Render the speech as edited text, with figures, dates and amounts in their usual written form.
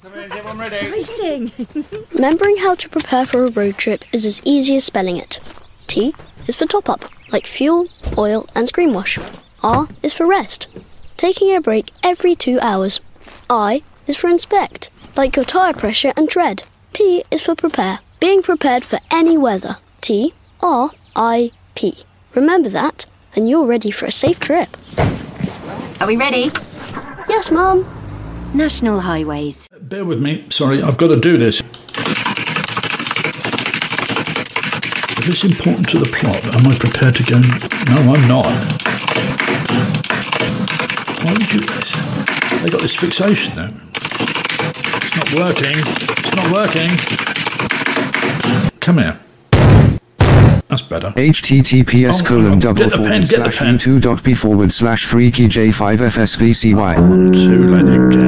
Exciting! Remembering how to prepare for a road trip is as easy as spelling it. T is for top up, like fuel, oil and screen wash. R is for rest, taking a break every 2 hours. I is for inspect, like your tyre pressure and tread. P is for prepare, being prepared for any weather. T-R-I-P. Remember that, and you're ready for a safe trip. Are we ready? Yes, Mum. National highways. Bear with me, sorry, I've got to do this. Is this important to the plot? Am I prepared to go? No, I'm not. Why would you do this? They got this fixation though. It's not working. It's not working. Come here. That's better. https://youtube.b/freakyj5fsvcy. I want to let it go.